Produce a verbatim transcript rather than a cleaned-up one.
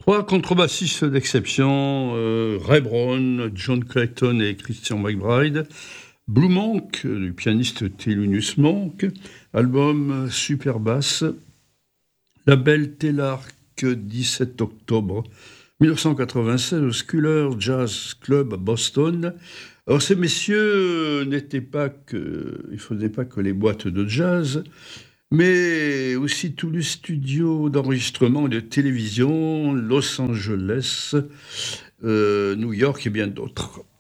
Trois contrebassistes d'exception, euh, Ray Brown, John Clayton et Christian McBride. Blue Monk, du pianiste Thelonious Monk. Album Super Bass. Label Telarc, dix-sept octobre dix-neuf cent quatre-vingt-seize au Schuller Jazz Club à Boston. Alors ces messieurs n'étaient pas que, ils faisaient pas que les boîtes de jazz, mais aussi tous les studios d'enregistrement et de télévision, Los Angeles, euh, New York et bien d'autres.